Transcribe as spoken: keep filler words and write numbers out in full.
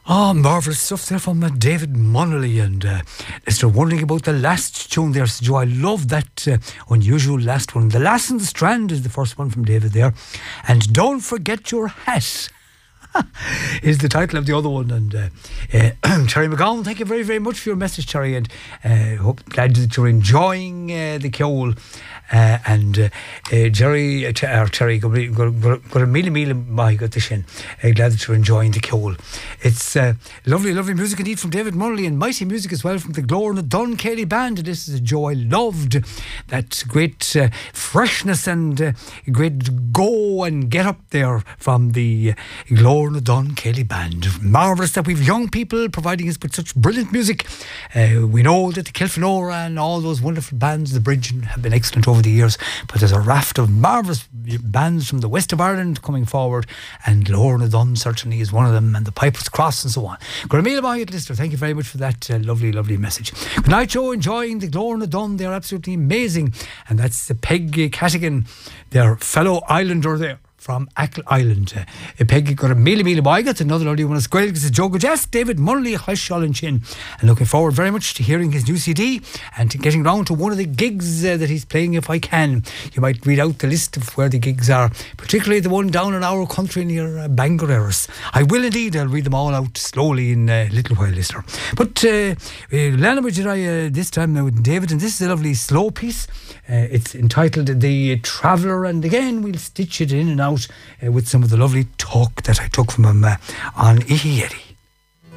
Oh, marvellous stuff there from uh, David Munnelly. And uh, Lister, wondering about the last tune there, Joe. I love that uh, unusual last one. The Lass in the Strand is the first one from David there. And Don't Forget Your Hat is the title of the other one. And uh, uh, Terry McGowan, thank you very, very much for your message, Terry. And uh, hope glad that you're enjoying uh, the Ceol. Uh, and uh, uh, Jerry, uh, or Terry, got a mille mille mai got the shin. Uh, glad that you're enjoying the Ceol. It's uh, lovely, lovely music indeed from David Munnelly, and mighty music as well from the Glór na Dun Céilí Band. And this is a Joe. I loved that great uh, freshness and uh, great go and get up there from the uh, Glór na Dun Céilí Band. Marvellous that we've young people providing us with such brilliant music. Uh, we know that the Kilfenora and all those wonderful bands, the Bridge, have been excellent over the years, but there's a raft of marvellous bands from the west of Ireland coming forward, and Glór na Dun certainly is one of them, and the Piper's Cross and so on. Gramila Mahiat Lister, thank you very much for that uh, lovely, lovely message. Good night, Joe. Enjoying the Glór na Dun, they're absolutely amazing, and that's the Peg Catigan, their fellow islander there from Achill Island. Uh, Peggy got a mille mille baigat, another lovely one as well. It's a Joe Jazz, David Munnelly, Hushall and Chin. And looking forward very much to hearing his new C D and to getting round to one of the gigs uh, that he's playing if I can. You might read out the list of where the gigs are, particularly the one down in our country near uh, Bangor Erris. I will indeed, I'll read them all out slowly in a little while, listener. But uh, Lana Majirai uh, this time now with David, and this is a lovely slow piece. Uh, it's entitled The Traveller, and again we'll stitch it in and out uh, with some of the lovely talk that I took from him uh, on Ihi Yeti.